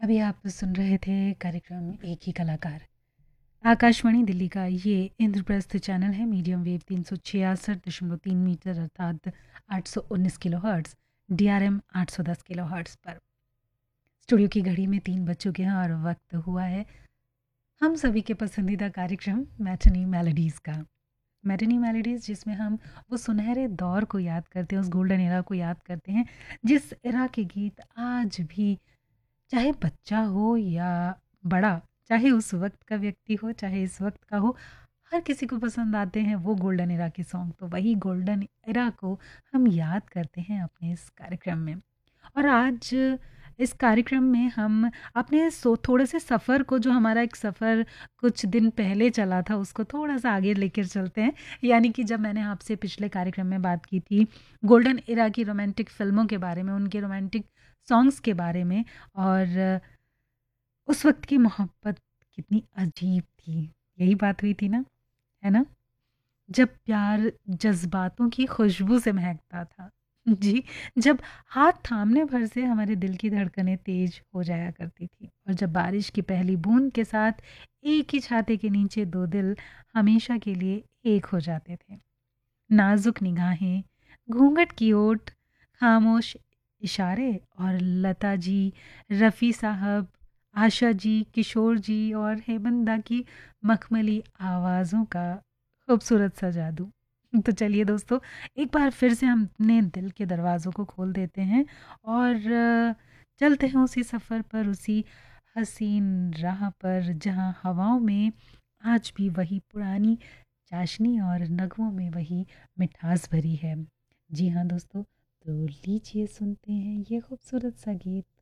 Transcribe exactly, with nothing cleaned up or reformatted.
अभी आप सुन रहे थे कार्यक्रम एक ही कलाकार। आकाशवाणी दिल्ली का ये इंद्रप्रस्थ चैनल है, मीडियम वेव तीन सौ छियासठ दशमलव तीन मीटर अर्थात आठ सौ उन्नीस kilo hertz, D R M आठ सौ दस किलो हर्ट्स पर। स्टूडियो की घड़ी में तीन बज चुके हैं और वक्त हुआ है हम सभी के पसंदीदा कार्यक्रम मैटनी मेलोडीज़ का। मैटनी मेलोडीज़ जिसमें हम वो सुनहरे दौर को याद करते हैं, उस गोल्डन एरा को याद करते हैं जिस एरा के गीत आज भी, चाहे बच्चा हो या बड़ा, चाहे उस वक्त का व्यक्ति हो चाहे इस वक्त का हो, हर किसी को पसंद आते हैं वो गोल्डन एरा के सॉन्ग। तो वही गोल्डन एरा को हम याद करते हैं अपने इस कार्यक्रम में। और आज इस कार्यक्रम में हम अपने सो थोड़े से सफ़र को, जो हमारा एक सफ़र कुछ दिन पहले चला था, उसको थोड़ा सा आगे लेकर चलते हैं। यानी कि जब मैंने आपसे पिछले कार्यक्रम में बात की थी गोल्डन एरा की रोमांटिक फ़िल्मों के बारे में, उनके रोमांटिक सॉन्ग्स के बारे में, और उस वक्त की मोहब्बत कितनी अजीब थी, यही बात हुई थी ना, है ना? जब प्यार जज़्बातों की खुशबू से महकता था। जी, जब हाथ थामने भर से हमारे दिल की धड़कनें तेज़ हो जाया करती थी, और जब बारिश की पहली बूंद के साथ एक ही छाते के नीचे दो दिल हमेशा के लिए एक हो जाते थे। नाजुक निगाहें, घूंघट की ओट, खामोश इशारे, और लता जी, रफ़ी साहब, आशा जी, किशोर जी और हेमंदा की मखमली आवाज़ों का खूबसूरत सा जादू। तो चलिए दोस्तों, एक बार फिर से हम अपने दिल के दरवाज़ों को खोल देते हैं और अ, चलते हैं उसी सफ़र पर, उसी हसीन राह पर जहाँ हवाओं में आज भी वही पुरानी चाशनी और नगमों में वही मिठास भरी है। जी हाँ दोस्तों, तो लीजिए सुनते हैं ये खूबसूरत सा गीत